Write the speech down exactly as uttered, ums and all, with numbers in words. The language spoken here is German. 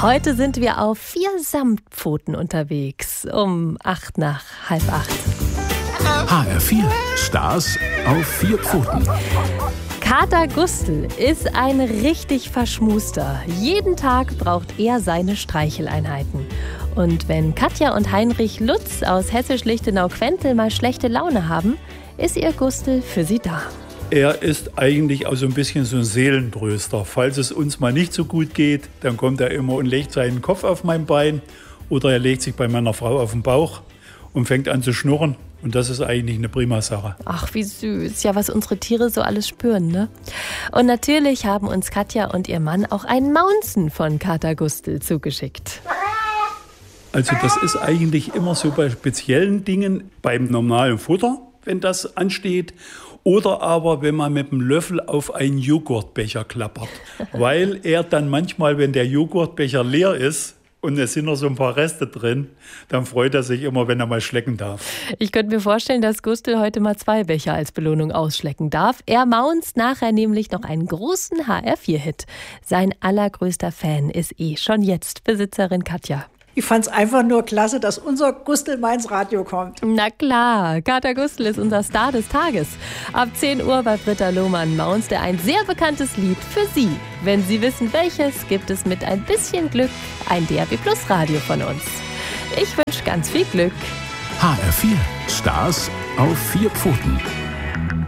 Heute sind wir auf vier Samtpfoten unterwegs, um acht nach halb acht. H R vier, Stars auf vier Pfoten. Kater Gustl ist ein richtig Verschmuster. Jeden Tag braucht er seine Streicheleinheiten. Und wenn Katja und Heinrich Lutz aus Hessisch-Lichtenau-Quentel mal schlechte Laune haben, ist ihr Gustl für sie da. Er ist eigentlich auch so ein bisschen so ein Seelentröster. Falls es uns mal nicht so gut geht, dann kommt er immer und legt seinen Kopf auf mein Bein oder er legt sich bei meiner Frau auf den Bauch und fängt an zu schnurren. Und das ist eigentlich eine prima Sache. Ach, wie süß. Ja, was unsere Tiere so alles spüren, ne? Und natürlich haben uns Katja und ihr Mann auch ein Maunzen von Kater Gustl zugeschickt. Also das ist eigentlich immer so bei speziellen Dingen, beim normalen Futter, wenn das ansteht. Oder aber, wenn man mit dem Löffel auf einen Joghurtbecher klappert. Weil er dann manchmal, wenn der Joghurtbecher leer ist und es sind noch so ein paar Reste drin, dann freut er sich immer, wenn er mal schlecken darf. Ich könnte mir vorstellen, dass Gustl heute mal zwei Becher als Belohnung ausschlecken darf. Er maunzt nachher nämlich noch einen großen H R vier Hit. Sein allergrößter Fan ist eh schon jetzt Besitzerin Katja. Ich fand es einfach nur klasse, dass unser Gustl mal ins Radio kommt. Na klar, Kater Gustl ist unser Star des Tages. Ab zehn Uhr bei Britta Lohmann maunzt er ein sehr bekanntes Lied für Sie. Wenn Sie wissen, welches, gibt es mit ein bisschen Glück ein D R B Plus Radio von uns. Ich wünsche ganz viel Glück. H R vier, Stars auf vier Pfoten.